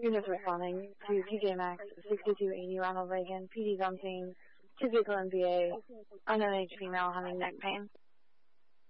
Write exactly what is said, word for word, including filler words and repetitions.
Units responding to T J Maxx, sixty-two eighty Ronald Reagan, P D's on scene, two vehicle M V A, unknown age female having neck pain.